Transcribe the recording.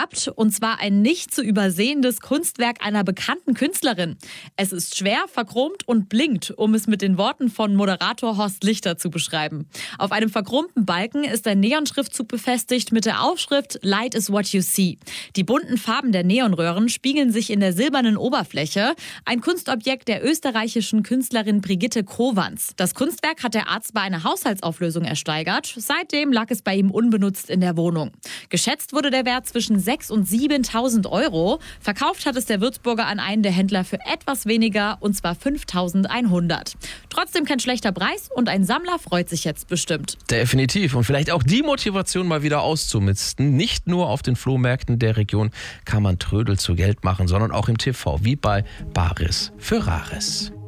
geschnappt, und zwar ein nicht zu übersehendes Kunstwerk einer bekannten Künstlerin. Es ist schwer, verchromt und blinkt, um es mit den Worten von Moderator Horst Lichter zu beschreiben. Auf einem verchromten Balken ist ein Neonschriftzug befestigt mit der Aufschrift "Light is what you see". Die bunten Farben der Neonröhren spiegeln sich in der silbernen Oberfläche. Ein Kunstobjekt der österreichischen Künstlerin Brigitte Kowans. Das Kunstwerk hat der Arzt bei einer Haushaltsauflösung ersteigert. Seitdem lag es bei ihm unbenutzt in der Wohnung. Geschätzt wurde der Wert zwischen 6.000 und 7.000 Euro. Verkauft hat es der Würzburger an einen der Händler für etwas weniger, und zwar 5.100. Trotzdem kein schlechter Preis und ein Sammler freut sich jetzt bestimmt. Definitiv. Und vielleicht auch die Motivation mal wieder auszumisten. Nicht nur auf den Flohmärkten der Region kann man Trödel zu Geld machen, sondern auch im TV, wie bei Bares für Rares.